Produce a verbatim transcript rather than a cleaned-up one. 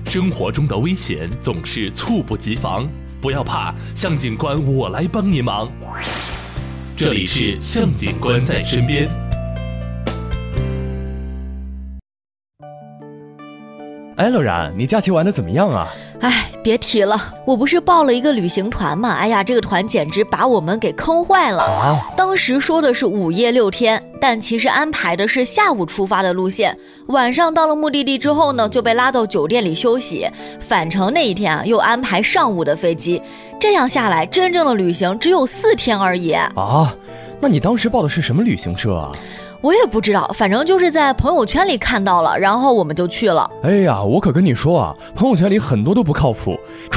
生活中的危险总是猝不及防，不要怕，向警官我来帮你忙。这里是向警官在身边。 哎，乐然，你假期玩得怎么样啊？ 哎，别提了，我不是报了一个旅行团嘛，哎呀，这个团简直把我们给坑坏了。 啊， 当时说的是五夜六天，但其实安排的是下午出发的路线，晚上到了目的地之后呢，就被拉到酒店里休息。返程那一天啊，又安排上午的飞机，这样下来，真正的旅行只有四天而已。 啊，那你当时报的是什么旅行社啊？ 我也不知道，反正就是在朋友圈里看到了，然后我们就去了。 哎呀，我可跟你说啊，朋友圈里很多都不靠谱。